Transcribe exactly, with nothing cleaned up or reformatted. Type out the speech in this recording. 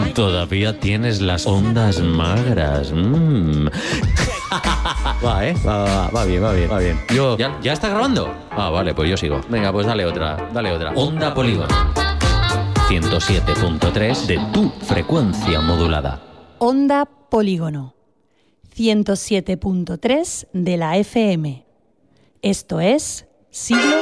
Todavía tienes las ondas magras. Mm. Va, ¿eh? Va, va, va bien, va bien, va bien. Yo, ¿ya, ¿Ya está grabando? Ah, vale, pues yo sigo. Venga, pues dale otra, dale otra. Onda Polígono. ciento siete punto tres de tu frecuencia modulada. Onda Polígono. ciento siete punto tres de la F M. Esto es Siglo